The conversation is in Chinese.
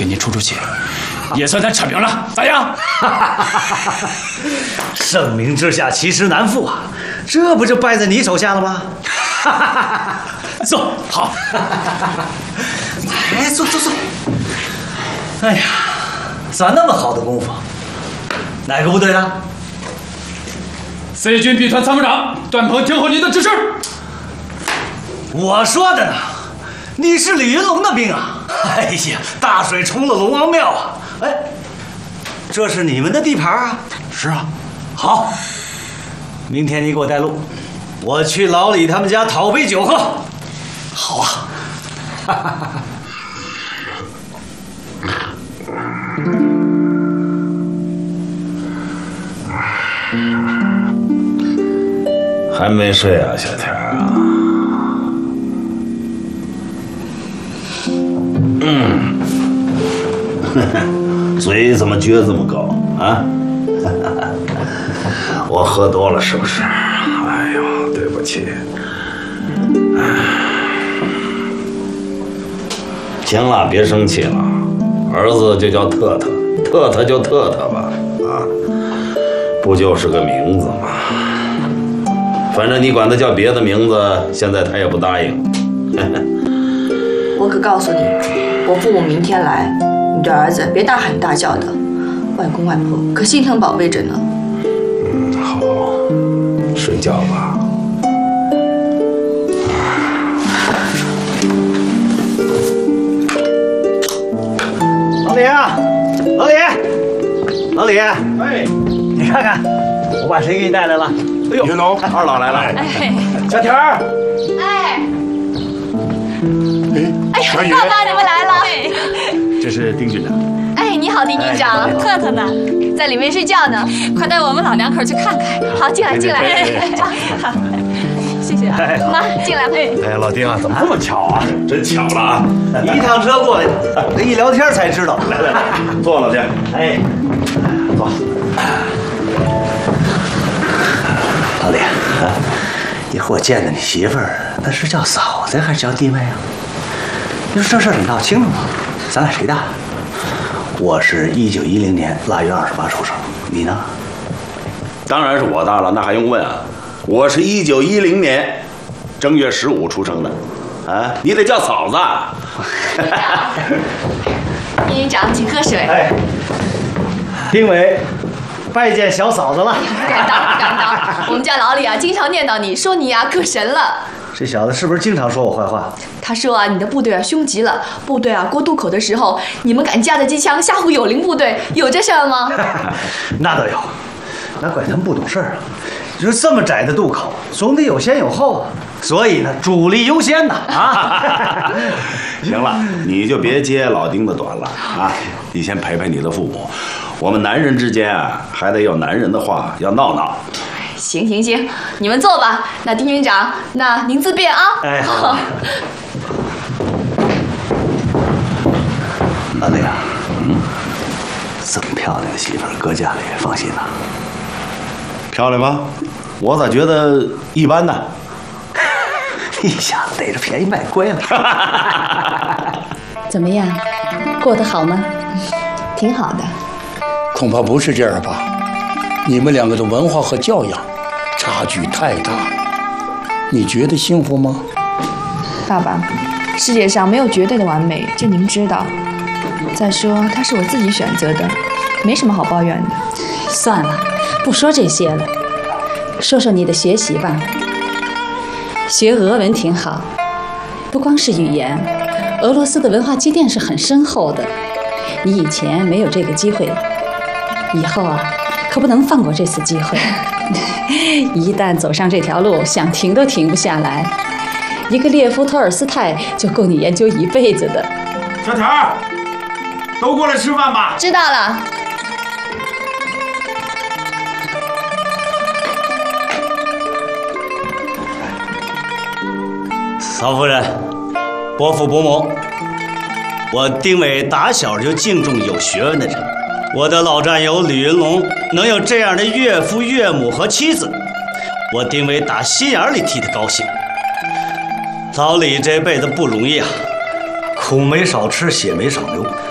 给你出气，也算咱扯平了，咋样？ 盛名之下，其实难副啊，这不就败在你手下了吗？ 坐，好。 哎，坐。哎呀，咋那么好的功夫？哪个部队的 ？C 军 B 团参谋长段鹏听候您的指示。 我说的呢，你是李云龙的兵啊！哎呀，大水冲了龙王庙啊！哎，这是你们的地盘啊？ 是啊。 好，明天你给我带路，我去老李他们家讨杯酒喝。 好啊。 还没睡啊，小田啊？嘴怎么撅这么高啊？我喝多了是不是？哎呦，对不起。行了，别生气了。儿子就叫特特，特特就特特吧，啊，不就是个名字吗？反正你管他叫别的名字，现在他也不答应。 我可告诉你，我父母明天来，你对儿子别大喊大叫的，外公外婆可心疼宝贝着呢。 好，睡觉吧。 老李啊，老李，哎，你看看，我把谁给你带来了？ 哎呦，云龙二老来了。 哎， 小田儿， 哎呀，爸爸你们来了。 这是丁军长。 哎，你好，丁军长，特特呢，在里面睡觉呢，快带我们老两口去看看。好，进来。好，谢谢啊，妈，进来吧。 哎，老丁啊，怎么这么巧啊？ 真巧了啊！ 一趟车过来的，这一聊天才知道。来， 坐老弟。 哎，坐。老李，一会儿我见着你媳妇儿，那是叫嫂子还是叫弟妹啊？你说这事儿你闹清楚吗？咱俩谁大？我是1910年腊月28出生，你呢？ 当然是我大了，那还用问啊？我是1910年正月15出生的，啊，你得叫嫂子。 丁军长，请喝水。 哎，丁伟，拜见小嫂子了。 敢当，我们家老李啊，经常念叨你，说你呀可神了。 这小子是不是经常说我坏话？ 他说啊，你的部队啊凶极了，部队啊过渡口的时候，你们敢架着机枪吓唬友邻部队，有这事儿吗？ 那倒有，哪怪他们不懂事儿啊！你说这么窄的渡口，总得有先有后啊，所以呢，主力优先呐啊！ 行了，你就别接老丁的短了啊！你先陪陪你的父母，我们男人之间啊，还得有男人的话要闹闹。 行，你们坐吧。那丁军长，那您自便啊。 哎，好。老李啊，这么漂亮的媳妇儿搁家里放心呐。 漂亮吗？我咋觉得一般呢？ 一下子逮着便宜卖乖了。 怎么样，过得好吗？ 挺好的。 恐怕不是这样吧？你们两个的文化和教养差距太大，你觉得幸福吗？ 爸爸，世界上没有绝对的完美，这您知道。再说，他是我自己选择的，没什么好抱怨的。 算了，不说这些了，说说你的学习吧。学俄文挺好，不光是语言，俄罗斯的文化积淀是很深厚的，你以前没有这个机会，以后啊，可不能放过这次机会。一旦走上这条路，想停都停不下来。一个列夫·托尔斯泰就够你研究一辈子的。 小田儿，都过来吃饭吧。 知道了。 曹夫人，伯父伯母，我丁伟打小就敬重有学问的人。我的老战友李云龙能有这样的岳父岳母和妻子，我丁伟打心眼里替他高兴。老李这辈子不容易啊，苦没少吃，血没少流。